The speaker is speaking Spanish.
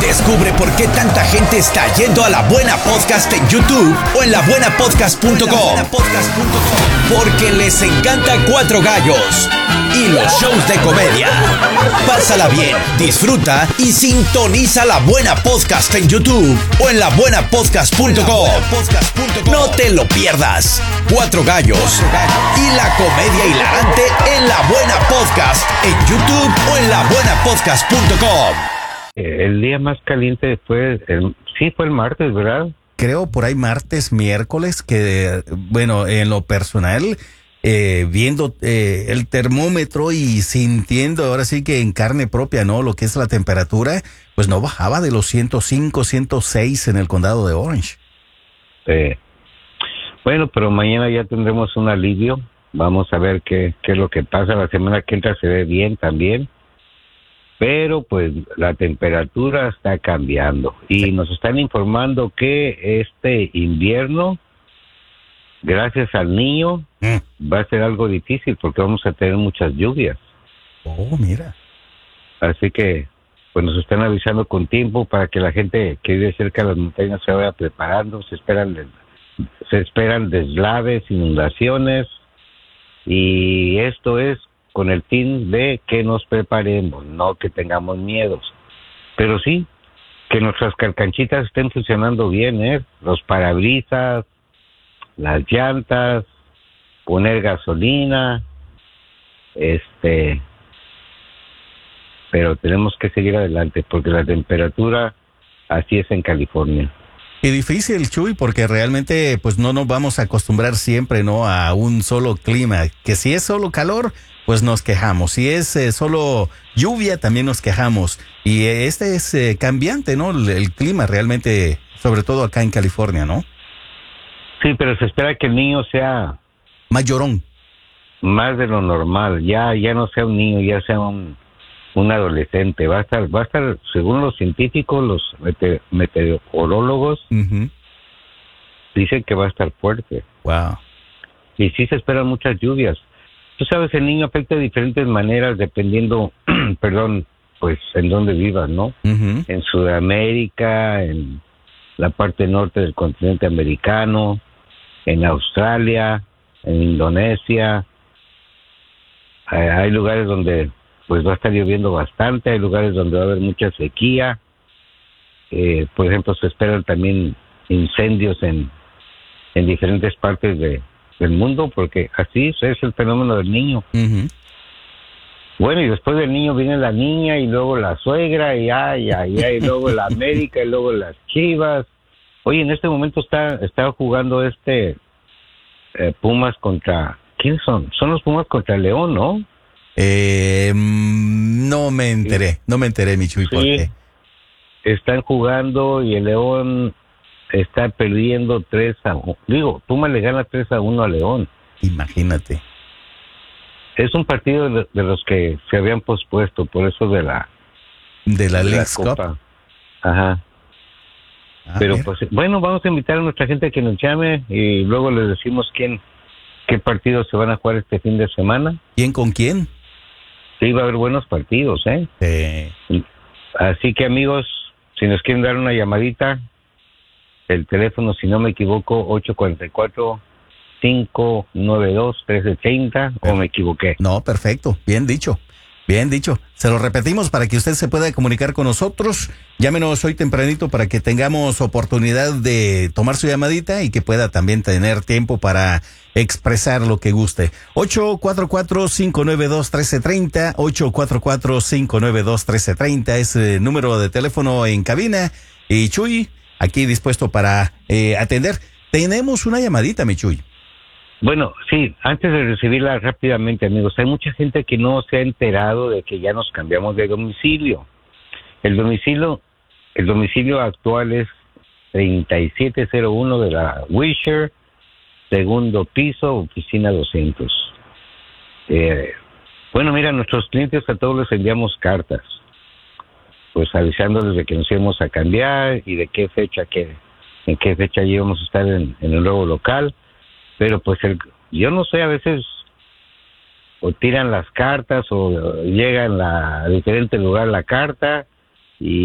Descubre por qué tanta gente está yendo a La Buena Podcast en YouTube o en labuenapodcast.com. Porque les encanta Cuatro Gallos y los shows de comedia. Pásala bien, disfruta y sintoniza La Buena Podcast en YouTube o en labuenapodcast.com. No te lo pierdas. Cuatro Gallos y la comedia hilarante en La Buena Podcast en YouTube o en labuenapodcast.com. El día más caliente fue el martes, ¿verdad? Creo por ahí martes, miércoles, que bueno, en lo personal, viendo el termómetro y sintiendo ahora sí que en carne propia, ¿no? Lo que es la temperatura, pues no bajaba de los 105, 106 en el condado de Orange. Bueno, pero mañana ya tendremos un alivio. Vamos a ver qué es lo que pasa. La semana que entra se ve bien también. Pero pues la temperatura está cambiando y nos están informando que este invierno, gracias al niño, va a ser algo difícil porque vamos a tener muchas lluvias. Oh, mira. Así que pues nos están avisando con tiempo para que la gente que vive cerca de las montañas se vaya preparando. Se esperan deslaves, inundaciones, y esto es con el fin de que nos preparemos, no que tengamos miedos. Pero sí, que nuestras carcanchitas estén funcionando bien, los parabrisas, las llantas, poner gasolina, pero tenemos que seguir adelante porque la temperatura así es en California. Y difícil, Chuy, porque realmente pues no nos vamos a acostumbrar siempre, ¿no? A un solo clima, que si es solo calor, pues nos quejamos. Si es solo lluvia, también nos quejamos. Y este es cambiante, ¿no? El clima realmente, sobre todo acá en California, ¿no? Sí, pero se espera que el niño sea mayorón, más de lo normal. Ya no sea un niño, ya sea un adolescente. Va a estar, según los científicos, los meteorólogos, dicen que va a estar fuerte. Wow. Y sí se esperan muchas lluvias. Tú sabes, el niño afecta de diferentes maneras dependiendo, pues en dónde vivas, ¿no? En Sudamérica, en la parte norte del continente americano, en Australia, en Indonesia. Hay lugares donde pues va a estar lloviendo bastante, hay lugares donde va a haber mucha sequía. Por ejemplo, se esperan también incendios en diferentes partes del mundo, porque así es el fenómeno del niño. Bueno, y después del niño viene la niña y luego la suegra y y luego la América y luego las Chivas. Oye, en este momento está jugando Pumas contra... ¿Quiénes son? Son los Pumas contra León, ¿no? No me enteré, mi Chuy, ¿por qué? Están jugando y el León está perdiendo 3-1. Digo, Pumas le gana 3-1 a León. Imagínate. Es un partido de los que se habían pospuesto, por eso de la Leagues Cup. Ajá. Pero pues, bueno, vamos a invitar a nuestra gente que nos llame y luego les decimos qué partidos se van a jugar este fin de semana. ¿Quién con quién? Sí, va a haber buenos partidos, Así que, amigos, si nos quieren dar una llamadita, el teléfono, si no me equivoco, 844-592-1330, ¿o me equivoqué? No, perfecto, bien dicho. Bien dicho. Se lo repetimos para que usted se pueda comunicar con nosotros. Llámenos hoy tempranito para que tengamos oportunidad de tomar su llamadita y que pueda también tener tiempo para expresar lo que guste. 844-592-1330, 844-592-1330 es el número de teléfono en cabina. Y Chuy, aquí dispuesto para atender. Tenemos una llamadita, mi Chuy. Bueno, sí, antes de recibirla rápidamente, amigos, hay mucha gente que no se ha enterado de que ya nos cambiamos de domicilio. El domicilio actual es 3701 de la Wisher, segundo piso, oficina 200. Bueno, mira, nuestros clientes a todos les enviamos cartas, pues avisándoles de que nos íbamos a cambiar y de en qué fecha íbamos a estar en el nuevo local. Pero pues yo no sé, a veces o tiran las cartas o llega a diferente lugar la carta y